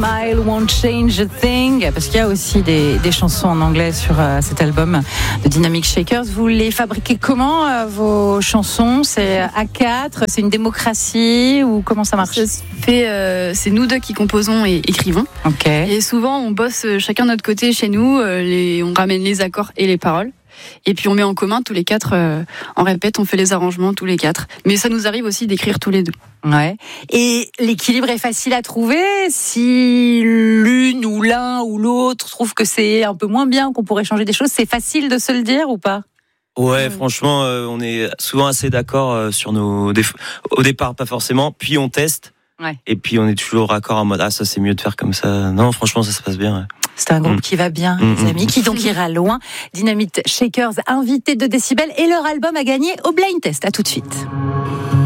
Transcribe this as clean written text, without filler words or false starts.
Smile Won't Change a Thing, parce qu'il y a aussi des chansons en anglais sur cet album de Dynamic Shakers. Vous les fabriquez comment, vos chansons? C'est à 4, c'est une démocratie, ou comment ça marche? Ça se fait, c'est nous deux qui composons et écrivons. Okay. Et souvent, on bosse chacun de notre côté chez nous, on ramène les accords et les paroles. Et puis on met en commun tous les 4, on répète, on fait les arrangements tous les 4. Mais ça nous arrive aussi d'écrire tous les 2. Ouais. Et l'équilibre est facile à trouver si l'une ou l'un ou l'autre trouve que c'est un peu moins bien, qu'on pourrait changer des choses. C'est facile de se le dire ou pas? Ouais, franchement, on est souvent assez d'accord sur nos défauts. Au départ, pas forcément. Puis on teste. Ouais. Et puis on est toujours raccord en mode ça c'est mieux de faire comme ça. Non, franchement, ça se passe bien. Ouais. C'est un groupe qui va bien, les amis, qui donc ira loin. Dynamic Shakers, invité de Décibel, et leur album a gagné au Blind Test. À tout de suite.